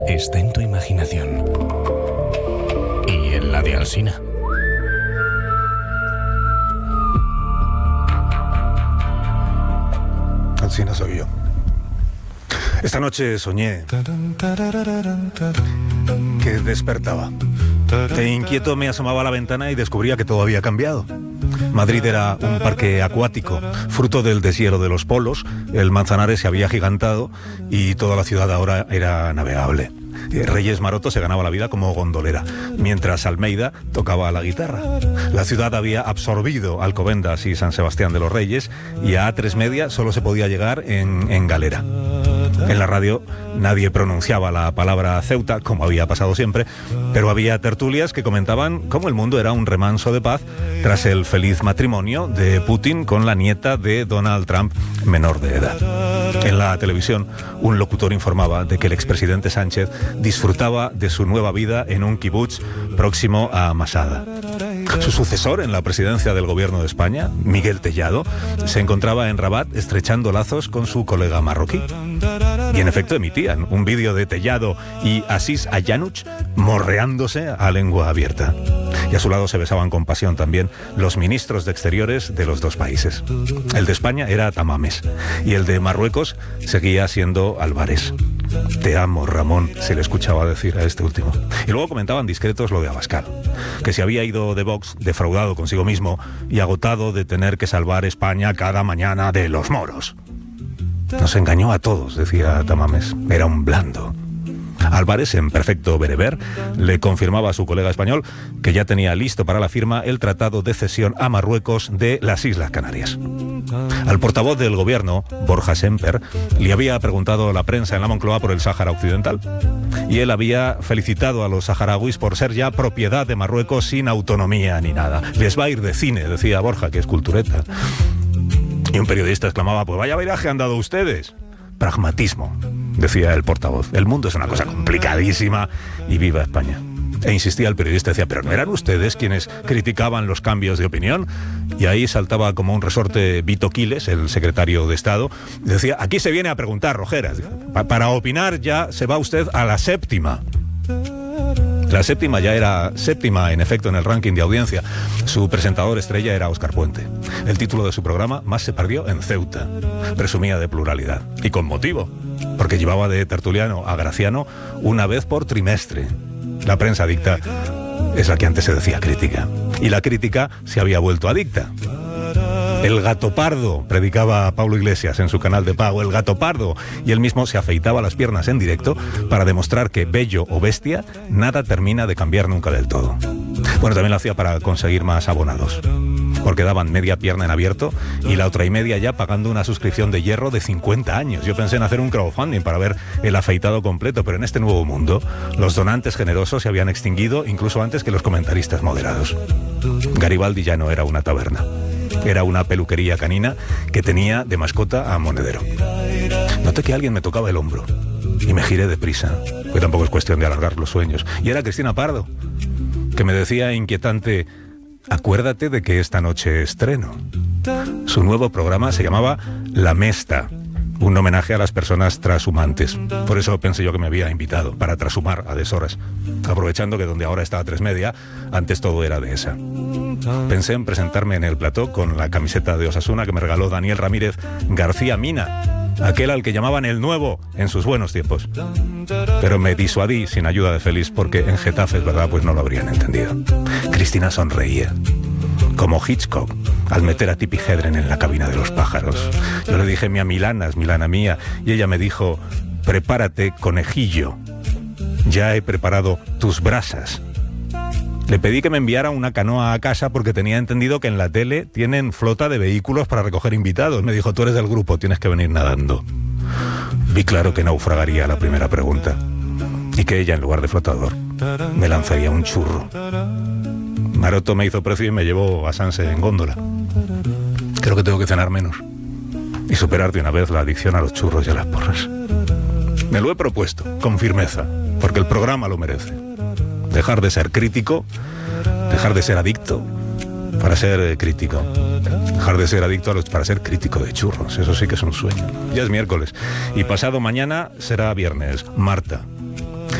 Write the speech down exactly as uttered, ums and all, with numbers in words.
Está en tu imaginación y en la de Alsina. Alsina soy yo. Esta noche soñé que despertaba. De inquieto me asomaba a la ventana y descubría que todo había cambiado. Madrid era un parque acuático, fruto del deshielo de los polos, el Manzanares se había agigantado y toda la ciudad ahora era navegable. Reyes Maroto se ganaba la vida como gondolera, mientras Almeida tocaba la guitarra. La ciudad había absorbido Alcobendas y San Sebastián de los Reyes y a A tres Media solo se podía llegar en, en galera. En la radio nadie pronunciaba la palabra Ceuta, como había pasado siempre, pero había tertulias que comentaban cómo el mundo era un remanso de paz tras el feliz matrimonio de Putin con la nieta de Donald Trump, menor de edad. En la televisión, un locutor informaba de que el expresidente Sánchez disfrutaba de su nueva vida en un kibutz próximo a Masada. Su sucesor en la presidencia del gobierno de España, Miguel Tellado, se encontraba en Rabat estrechando lazos con su colega marroquí. Y en efecto emitían un vídeo de Tellado y Asís Ayanuch morreándose a lengua abierta. Y a su lado se besaban con pasión también los ministros de Exteriores de los dos países. El de España era Tamames y el de Marruecos seguía siendo Álvarez. Te amo, Ramón, se le escuchaba decir a este último. Y luego comentaban discretos lo de Abascal, que se había ido de Vox defraudado consigo mismo y agotado de tener que salvar España cada mañana de los moros. Nos engañó a todos, decía Tamames. Era un blando. Álvarez, en perfecto bereber, le confirmaba a su colega español que ya tenía listo para la firma el tratado de cesión a Marruecos de las Islas Canarias. Al portavoz del gobierno, Borja Semper, le había preguntado la prensa en la Moncloa por el Sáhara Occidental. Y él había felicitado a los saharauis por ser ya propiedad de Marruecos sin autonomía ni nada. Les va a ir de cine, decía Borja, que es cultureta. Y un periodista exclamaba, pues vaya viraje han dado ustedes. Pragmatismo, decía el portavoz. El mundo es una cosa complicadísima y viva España. E insistía el periodista, decía, ¿pero no eran ustedes quienes criticaban los cambios de opinión? Y ahí saltaba como un resorte Vito Quiles, el secretario de Estado, y decía, aquí se viene a preguntar, Rojeras. Para opinar ya se va usted a la séptima. La séptima ya era séptima, en efecto, en el ranking de audiencia. Su presentador estrella era Óscar Puente. El título de su programa, Más se perdió en Ceuta. Presumía de pluralidad. Y con motivo, porque llevaba de tertuliano a Graciano una vez por trimestre. La prensa adicta es la que antes se decía crítica. Y la crítica se había vuelto adicta. El gato pardo, predicaba Pablo Iglesias en su canal de pago, el gato pardo. Y él mismo se afeitaba las piernas en directo para demostrar que, bello o bestia, nada termina de cambiar nunca del todo. Bueno, también lo hacía para conseguir más abonados, porque daban media pierna en abierto y la otra y media ya pagando una suscripción de hierro de cincuenta años. Yo pensé en hacer un crowdfunding para ver el afeitado completo, pero en este nuevo mundo los donantes generosos se habían extinguido incluso antes que los comentaristas moderados. Garibaldi ya no era una taberna. Era una peluquería canina que tenía de mascota a Monedero. Noté que alguien me tocaba el hombro y me giré deprisa, porque tampoco es cuestión de alargar los sueños. Y era Cristina Pardo, que me decía inquietante, acuérdate de que esta noche estreno. Su nuevo programa se llamaba La Mesta, un homenaje a las personas transhumantes. Por eso pensé yo que me había invitado, para trashumar a deshoras, aprovechando que donde ahora está A tres Media, antes todo era de esa. Pensé en presentarme en el plató con la camiseta de Osasuna que me regaló Daniel Ramírez García Mina, aquel al que llamaban el Nuevo en sus buenos tiempos. Pero me disuadí sin ayuda de Félix porque en Getafe, es verdad, pues no lo habrían entendido. Cristina sonreía, como Hitchcock, al meter a Tippi Hedren en la cabina de los pájaros. Yo le dije, mia Milanas, Milana mía, y ella me dijo, prepárate, conejillo, ya he preparado tus brasas. Le pedí que me enviara una canoa a casa porque tenía entendido que en la tele tienen flota de vehículos para recoger invitados. Me dijo, tú eres del grupo, tienes que venir nadando. Vi claro que naufragaría la primera pregunta y que ella, en lugar de flotador, me lanzaría un churro. Maroto me hizo precio y me llevó a Sanse en góndola. Creo que tengo que cenar menos y superar de una vez la adicción a los churros y a las porras. Me lo he propuesto, con firmeza, porque el programa lo merece. Dejar de ser crítico, dejar de ser adicto para ser crítico. Dejar de ser adicto a los, para ser crítico de churros. Eso sí que es un sueño. Ya es miércoles y pasado mañana será viernes. Marta,